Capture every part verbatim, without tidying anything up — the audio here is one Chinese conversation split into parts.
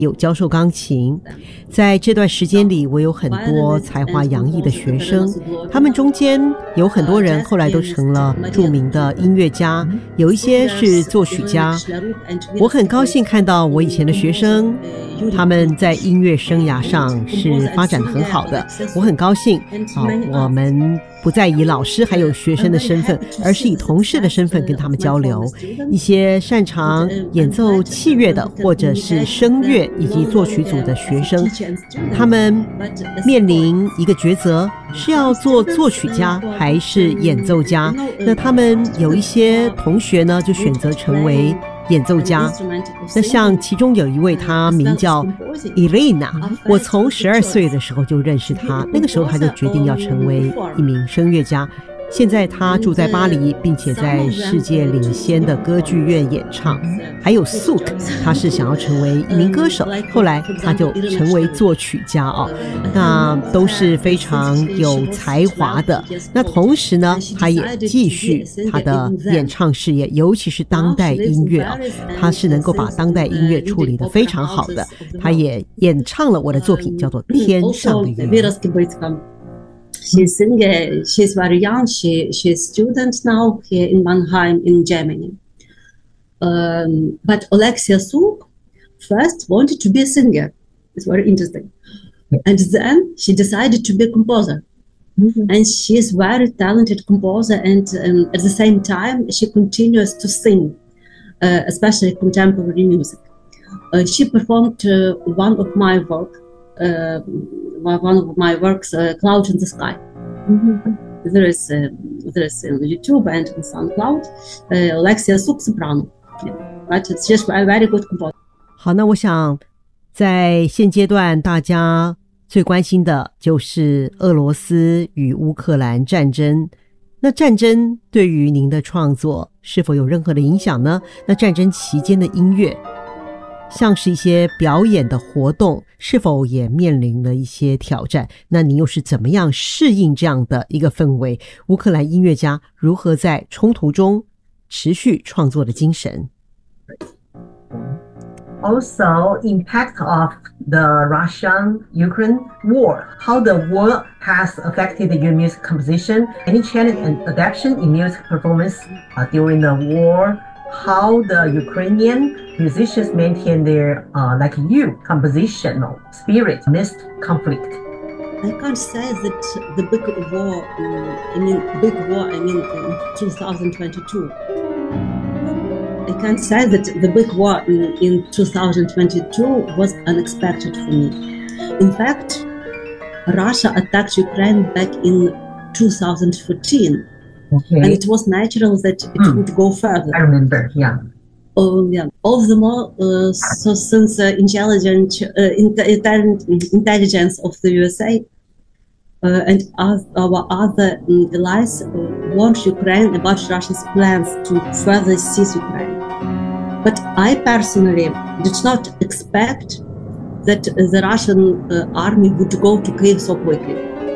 有教授钢琴。在这段时间里，我有很多才华洋溢的学生，他们中间有很多人后来都成了著名的音乐家，有一些是作曲家。我很高兴看到我以前的学生，他们在音乐生涯上是发展得很好的，我很高兴、哦、我们不再以老师还有学生的身份，而是以同事的身份跟他们交流。一些擅长演奏器乐的，或者是声乐以及作曲组的学生，他们面临一个抉择，是要做作曲家还是演奏家。那他们有一些同学呢，就选择成为演奏家。那像其中有一位，他名叫 Elena， 我从十二岁的时候就认识他，那个时候他就决定要成为一名声乐家。现在他住在巴黎，并且在世界领先的歌剧院演唱。还有 Suk， 他是想要成为一名歌手，后来他就成为作曲家哦。那都是非常有才华的。那同时呢，他也继续他的演唱事业，尤其是当代音乐哦，他是能够把当代音乐处理得非常好的。他也演唱了我的作品，叫做《天上的云》。 She's singer. She's very young. She she's student now here in Mannheim in Germany. Um, but Alexia Suk first wanted to be a singer. It's very interesting. And then she decided to be a composer. Mm-hmm. And she's very talented composer. And um, at the same time, she continues to sing, uh, especially contemporary music. Uh, she performed uh, one of my work. Uh, one of my works, uh, Cloud in the Sky. Mm-hmm. There is uh, there is on YouTube and on SoundCloud. Uh, Alexia Suk soprano. Yeah. But she's a very good composer. 好，那我想在现阶段大家最关心的就是俄罗斯与乌克兰战争。那战争对于您的创作是否有任何的影响呢？那战争期间的音乐，像是一些表演的活动，是否也面临了一些挑战？那你又是怎么样适应这样的一个氛围？乌克兰音乐家如何在冲突中持续创作的精神？ Also, impact of the Russian-Ukraine war. How the war has affected your music composition? Any challenge and adaptation in music performance uh, during the war?How the Ukrainian musicians maintain their, uh, like you, compositional spirit amidst conflict? I can't say that the big war, um, I mean, big war, I mean, in twenty twenty-two. I can't say that the big war in, in twenty twenty-two was unexpected for me. In fact, Russia attacked Ukraine back in two thousand fourteen.Okay. And it was natural that it mm. would go further. I remember, yeah. Oh, yeah. All the more, uh, so since uh, intelligence, uh, intelligence of the U S A uh, and our, our other um, allies uh, warned Ukraine about Russia's plans to further seize Ukraine. But I personally did not expect that uh, the Russian uh, army would go to Kyiv so quickly.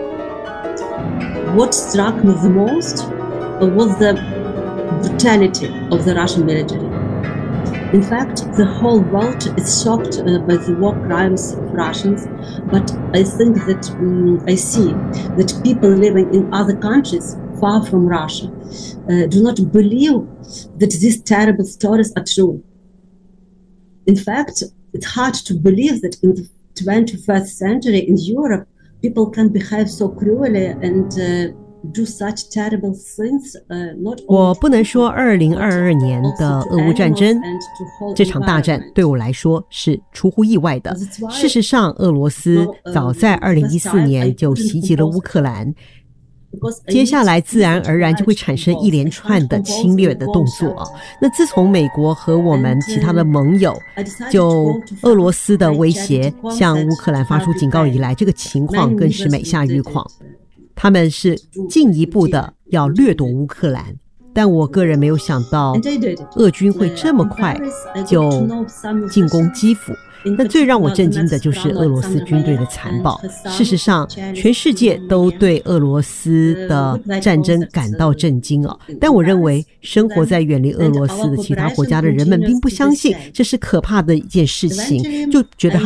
What struck me the most was the brutality of the Russian military. In fact, the whole world is shocked uh, by the war crimes of Russians, but I think that um, I see that people living in other countries far from Russia uh, do not believe that these terrible stories are true. In fact, it's hard to believe that in the twenty-first century in Europe, people can behave so cruelly and uh, do such terrible things. Uh, not 我不能说二零二二年的俄乌战争这场大战对我来说是出乎意外的。事实上，俄罗斯早在二零一四年就袭击了乌克兰。接下来自然而然就会产生一连串的侵略的动作啊。那自从美国和我们其他的盟友就俄罗斯的威胁向乌克兰发出警告以来，这个情况更是每下愈况。他们是进一步的要掠夺乌克兰，但我个人没有想到俄军会这么快就进攻基辅。 那最让我震惊的就是俄罗斯军队的残暴。事实上，全世界都对俄罗斯的战争感到震惊哦。但我认为，生活在远离俄罗斯的其他国家的人们并不相信这是可怕的一件事情，就觉得